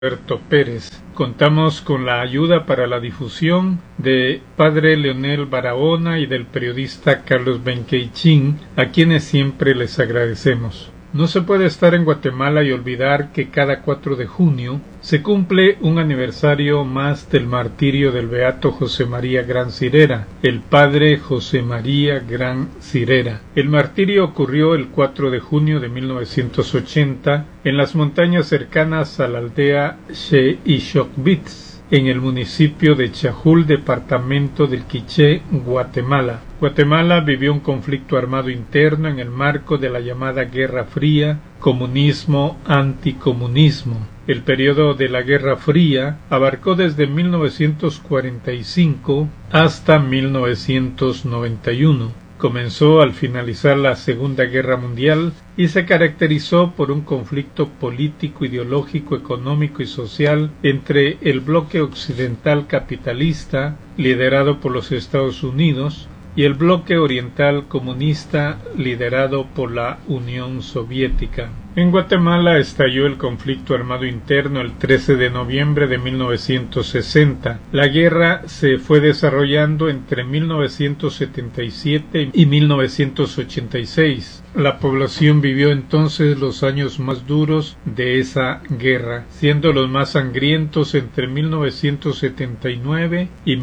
Alberto Pérez. Contamos con la ayuda para la difusión de Padre Leonel Barahona y del periodista Carlos Benqueichín, a quienes siempre les agradecemos. No se puede estar en Guatemala y olvidar que cada 4 de junio se cumple un aniversario más del martirio del beato José María Gran Cirera, el padre José María Gran Cirera. El martirio ocurrió el 4 de junio de 1980 en las montañas cercanas a la aldea Xeixocbitz, en el municipio de Chajul, departamento del Quiché, Guatemala. Guatemala vivió un conflicto armado interno en el marco de la llamada Guerra Fría, comunismo-anticomunismo. El periodo de la Guerra Fría abarcó desde 1945 hasta 1991. Comenzó al finalizar la Segunda Guerra Mundial y se caracterizó por un conflicto político, ideológico, económico y social entre el bloque occidental capitalista, liderado por los Estados Unidos, y el bloque oriental comunista, liderado por la Unión Soviética. En Guatemala estalló el conflicto armado interno el 13 de noviembre de 1960. La guerra se fue desarrollando entre 1977 y 1986. La población vivió entonces los años más duros de esa guerra, siendo los más sangrientos entre 1979 y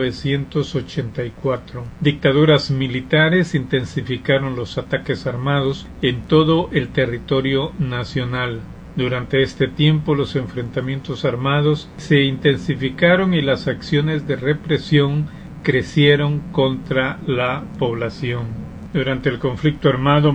1984. Dictaduras militares intensificaron los ataques armados en todo el territorio nacional. Durante este tiempo los enfrentamientos armados se intensificaron y las acciones de represión crecieron contra la población. Durante el conflicto armado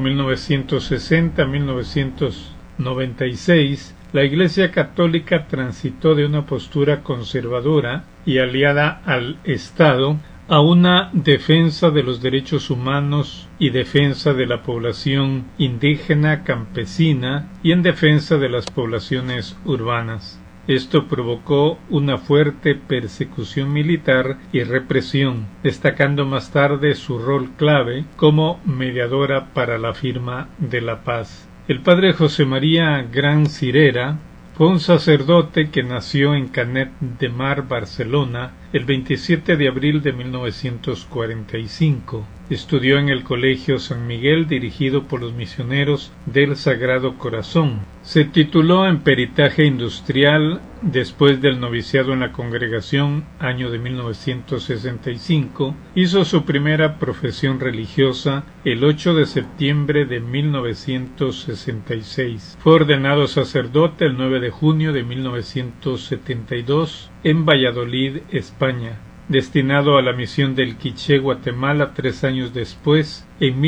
1960-1996, la Iglesia Católica transitó de una postura conservadora y aliada al Estado a una defensa de los derechos humanos y defensa de la población indígena, campesina y en defensa de las poblaciones urbanas. Esto provocó una fuerte persecución militar y represión, destacando más tarde su rol clave como mediadora para la firma de la paz. El padre José María Gran Cirera fue un sacerdote que nació en Canet de Mar, Barcelona, el 27 de abril de 1945. Estudió en el Colegio San Miguel, dirigido por los misioneros del Sagrado Corazón. Se tituló en Peritaje Industrial después del noviciado en la congregación, año de 1965. Hizo su primera profesión religiosa el 8 de septiembre de 1966. Fue ordenado sacerdote el 9 de junio de 1972 en Valladolid, España. Destinado a la misión del Quiché, Guatemala, 3 años después, en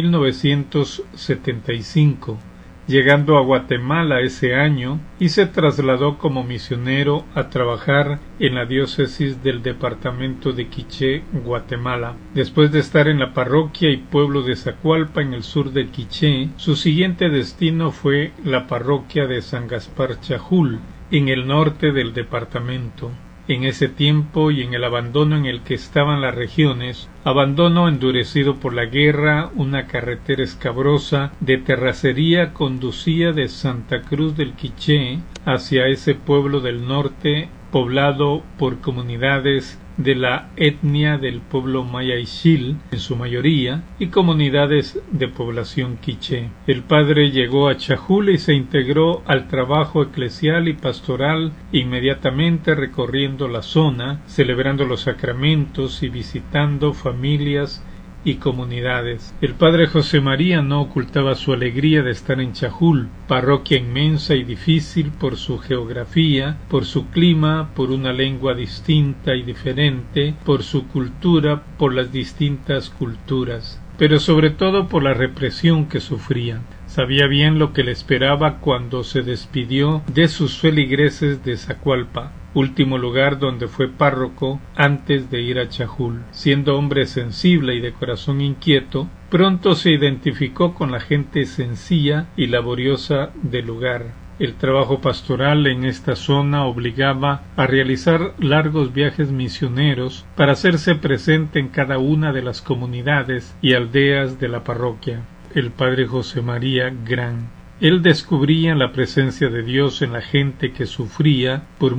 1975, llegando a Guatemala ese año, y se trasladó como misionero a trabajar en la diócesis del departamento de Quiché, Guatemala. Después de estar en la parroquia y pueblo de Zacualpa, en el sur del Quiché, su siguiente destino fue la parroquia de San Gaspar Chajul, en el norte del departamento. En ese tiempo y en el abandono en el que estaban las regiones, abandono endurecido por la guerra, una carretera escabrosa de terracería conducía de Santa Cruz del Quiché hacia ese pueblo del norte, poblado por comunidades de la etnia del pueblo maya Ixil, en su mayoría, y comunidades de población quiché. El padre llegó a Chajul y se integró al trabajo eclesial y pastoral, inmediatamente recorriendo la zona, celebrando los sacramentos y visitando familias y comunidades. El padre José María no ocultaba su alegría de estar en Chajul, parroquia inmensa y difícil por su geografía, por su clima, por una lengua distinta y diferente, por su cultura, por las distintas culturas, pero sobre todo por la represión que sufrían. Sabía bien lo que le esperaba cuando se despidió de sus feligreses de Zacualpa, último lugar donde fue párroco antes de ir a Chajul. Siendo hombre sensible y de corazón inquieto, pronto se identificó con la gente sencilla y laboriosa del lugar. El trabajo pastoral en esta zona obligaba a realizar largos viajes misioneros para hacerse presente en cada una de las comunidades y aldeas de la parroquia. El padre José María Gran Él descubría la presencia de Dios en la gente que sufría por